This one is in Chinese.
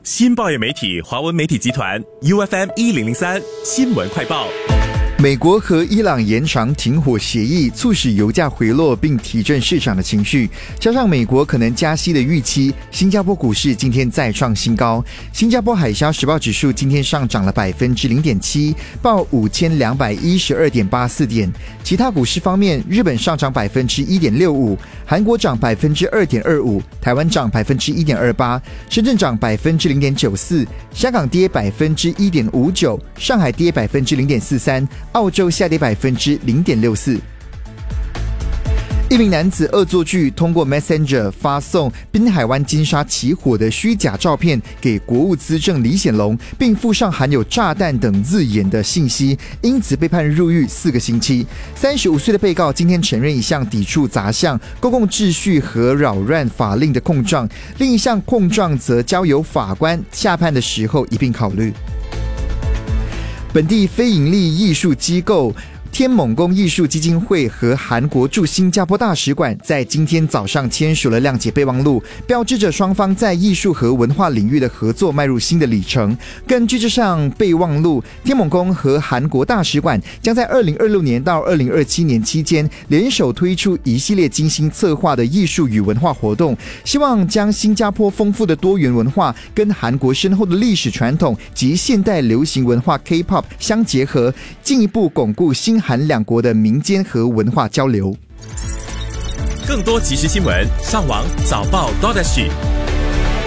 新报业媒体华文媒体集团 UFM1003 新闻快报。 美国和伊朗延长停火协议，促使油价回落并提振市场的情绪，加上美国可能加息的预期，新加坡股市今天再创新高。新加坡海峡时报指数今天上涨了 0.7%， 报 5212.84 点。其他股市方面，日本上涨 1.65%， 韩国涨 2.25%， 台湾涨 1.28%， 深圳涨 0.94%， 香港跌 1.59%， 上海跌 0.43%，澳洲下跌 0.64%。一名男子恶作剧通过 Messenger 发送滨海湾金沙起火的虚假照片给国务资政李显龙，并附上含有炸弹等字眼的信息，因此被判入狱4个星期。35岁的被告今天承认一项抵触杂项、公共秩序和扰乱法令的控状，另一项控状则交由法官下判的时候一并考虑。本地非营利艺术机构天猛宫艺术基金会和韩国驻新加坡大使馆在今天早上签署了谅解备忘录，标志着双方在艺术和文化领域的合作迈入新的里程。根据这项备忘录，天猛宫和韩国大使馆将在2026年到2027年期间联手推出一系列精心策划的艺术与文化活动，希望将新加坡丰富的多元文化跟韩国深厚的历史传统及现代流行文化 K-pop 相结合，进一步巩固新韩两国的民间和文化交流。 更多即时新闻，上网早报 .SG。